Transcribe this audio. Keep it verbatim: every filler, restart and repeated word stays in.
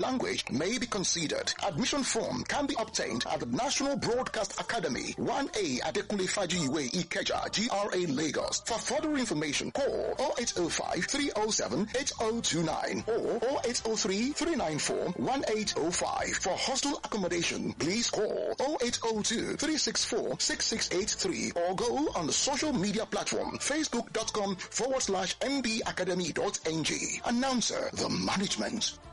language may be considered. Admission form can be obtained at the National Broadcast Academy, one A Adekunle Fajiwe Ikeja, G R A Lagos. For further information, call oh eight oh five, three oh seven, eight oh two nine or oh eight oh three, three nine four, one eight oh five. For hostel accommodation, please call oh eight oh two, three six four, six six eight three or go on the social media platform facebook.com forward slash mbacademy.ng. Announcer, the management.